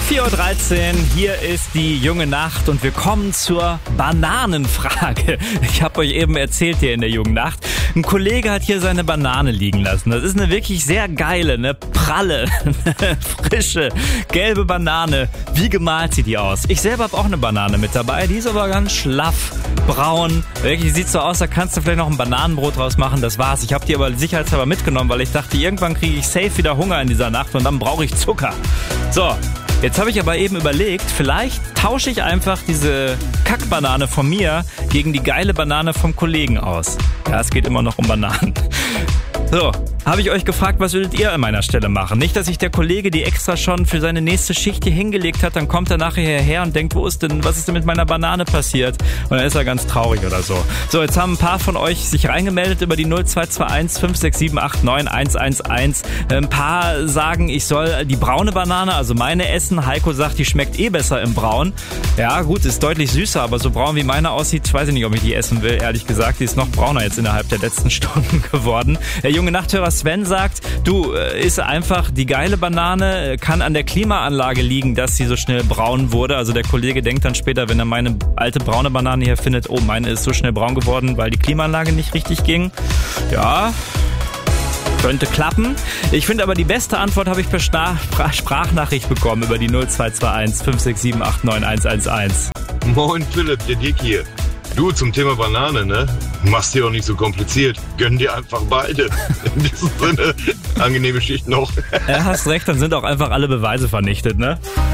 4.13 Uhr, hier ist die junge Nacht und wir kommen zur Bananenfrage. Ich habe euch eben erzählt hier in der jungen Nacht, ein Kollege hat hier seine Banane liegen lassen. Das ist eine wirklich sehr geile, eine pralle, frische, gelbe Banane. Wie gemalt sieht die aus? Ich selber habe auch eine Banane mit dabei, die ist aber ganz schlaff, braun. Wirklich sieht so aus, da kannst du vielleicht noch ein Bananenbrot draus machen, das war's. Ich habe die aber sicherheitshalber mitgenommen, weil ich dachte, irgendwann kriege ich safe wieder Hunger in dieser Nacht und dann brauche ich Zucker. So. Jetzt habe ich aber eben überlegt, vielleicht tausche ich einfach diese Kackbanane von mir gegen die geile Banane vom Kollegen aus. Ja, es geht immer noch um Bananen. So, habe ich euch gefragt, was würdet ihr an meiner Stelle machen? Nicht, dass sich der Kollege die extra schon für seine nächste Schicht hier hingelegt hat, dann kommt er nachher hierher und denkt, was ist denn mit meiner Banane passiert? Und dann ist er ganz traurig oder so. So, jetzt haben ein paar von euch sich reingemeldet über die 0221 56789 111. Ein paar sagen, ich soll die braune Banane, also meine essen. Heiko sagt, die schmeckt eh besser im Braun. Ja gut, ist deutlich süßer, aber so braun wie meine aussieht, weiß ich nicht, ob ich die essen will, ehrlich gesagt. Die ist noch brauner jetzt innerhalb der letzten Stunden geworden. Der junge Nachthörer Sven sagt, du, isst einfach die geile Banane, kann an der Klimaanlage liegen, dass sie so schnell braun wurde. Also der Kollege denkt dann später, wenn er meine alte braune Banane hier findet, oh, meine ist so schnell braun geworden, weil die Klimaanlage nicht richtig ging. Ja, könnte klappen. Ich finde aber die beste Antwort habe ich per Sprachnachricht bekommen über die 0221 56789 111. Moin Philipp, der Dick hier. Du, zum Thema Banane, ne? Mach's dir auch nicht so kompliziert. Gönn dir einfach beide. In diesem Sinne, angenehme Schicht noch. Ja, hast recht, dann sind auch einfach alle Beweise vernichtet, ne?